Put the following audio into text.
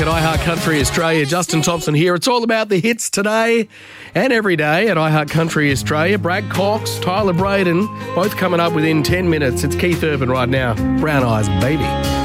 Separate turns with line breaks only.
at iHeart Country Australia. Justin Thompson here. It's all about the hits today and every day at iHeart Country Australia. Brad Cox, Tyler Braden, both coming up within 10 minutes. It's Keith Urban right now. Brown Eyes, baby.